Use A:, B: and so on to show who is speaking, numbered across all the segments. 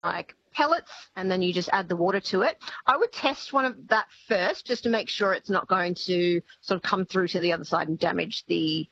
A: like pellets, and then you just add the water to it. I would test one of that first just to make sure it's not going to sort of come through to the other side and damage the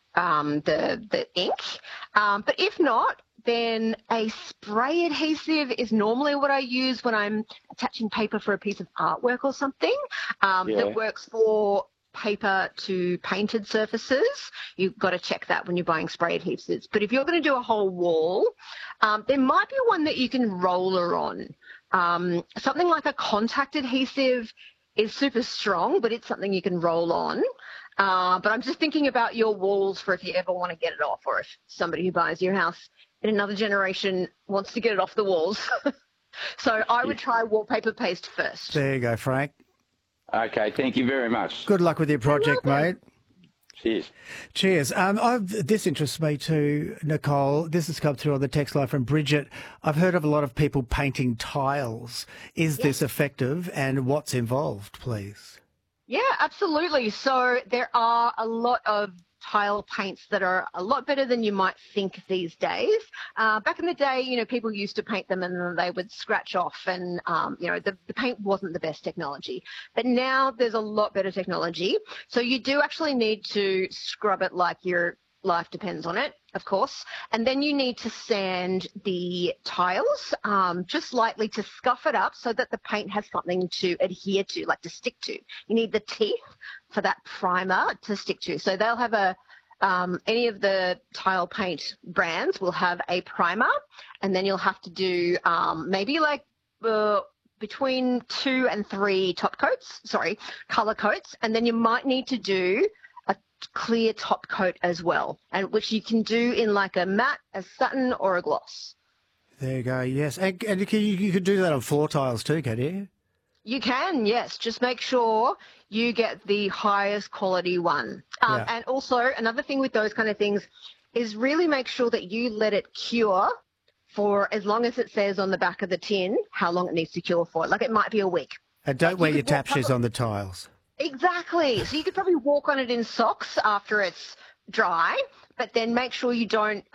A: ink. But if not, then a spray adhesive is normally what I use when I'm attaching paper for a piece of artwork or something. That works for paper to painted surfaces. You've got to check that when you're buying spray adhesives. But if you're going to do a whole wall, there might be one that you can roller on. Something like a contact adhesive is super strong, but it's something you can roll on. But I'm just thinking about your walls for if you ever want to get it off, or if somebody who buys your house in another generation wants to get it off the walls. So I would try wallpaper paste first.
B: There you go, Frank.
C: Okay, thank you very much.
B: Good luck with your project, mate.
C: Cheers.
B: Cheers. This interests me too, Nicole. This has come through on the text line from Bridget. I've heard of a lot of people painting tiles. Is this effective, and what's involved, please?
A: Yeah, absolutely. So there are a lot of tile paints that are a lot better than you might think these days. Back in the day, people used to paint them and then they would scratch off, and, the paint wasn't the best technology. But now there's a lot better technology. So you do actually need to scrub it like your life depends on it, of course. And then you need to sand the tiles just lightly to scuff it up so that the paint has something to adhere to, like to stick to. You need the teeth for that primer to stick to. So they'll have any of the tile paint brands will have a primer, and then you'll have to do maybe like between 2 and 3 color coats. And then you might need to do clear top coat as well, and which you can do in like a matte, a satin, or a gloss.
B: There you go. Yes, and you could do that on floor tiles too, can you?
A: You can, yes. Just make sure you get the highest quality one. And also another thing with those kind of things is really make sure that you let it cure for as long as it says on the back of the tin how long it needs to cure for. Like it might be a week. And
B: don't wear your tap shoes on the tiles.
A: Exactly. So you could probably walk on it in socks after it's dry, but then make sure you don't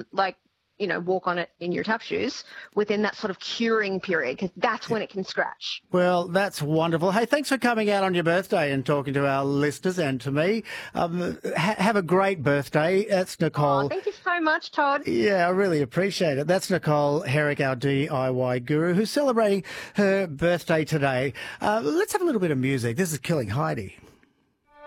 A: walk on it in your tap shoes within that sort of curing period, because that's when it can scratch.
B: Well, that's wonderful. Hey, thanks for coming out on your birthday and talking to our listeners and to me. Have a great birthday. That's Nicole.
A: Oh, thank you so much, Todd.
B: Yeah, I really appreciate it. That's Nicole Herrick, our DIY guru, who's celebrating her birthday today. Let's have a little bit of music. This is Killing Heidi.